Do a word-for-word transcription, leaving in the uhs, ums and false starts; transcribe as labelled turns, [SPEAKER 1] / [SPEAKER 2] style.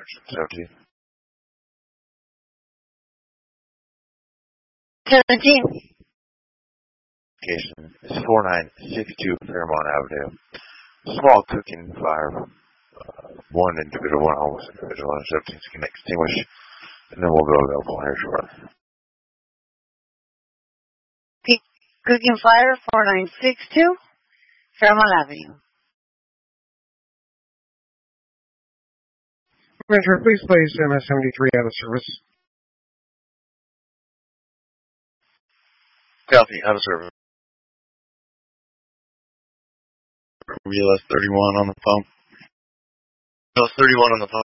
[SPEAKER 1] seventeen.
[SPEAKER 2] seventeen.
[SPEAKER 1] Location is four nine six two Fairmont Avenue. Small cooking fire. Uh, one individual, one homeless individual, and seventeen can extinguish. And then we'll go available here shortly.
[SPEAKER 2] Cooking fire, four nine six two Fairmont Avenue.
[SPEAKER 3] Richard, please place M S seventy-three out of service.
[SPEAKER 1] Copy, out of service. W L S thirty-one on the phone. W L S thirty-one on the phone.